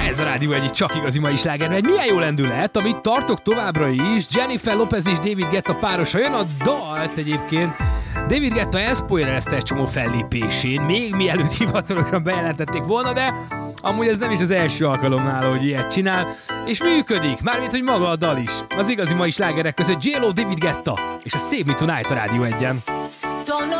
Ez a Rádió egy csak igazi mai sláger. Egy milyen jó lendület, amit tartok továbbra is. Jennifer Lopez és David Guetta párosa. Jön a dalt egyébként. David Guetta elszpoilerezte egy csomó fellépésén, még mielőtt hivatalosan bejelentették volna, de amúgy ez nem is az első alkalom nála, hogy ilyet csinál, és működik, mármint, hogy maga a dal is. Az igazi mai slágerek között J-Lo, David Guetta, és a Save Me Tonight a Rádió 1-en.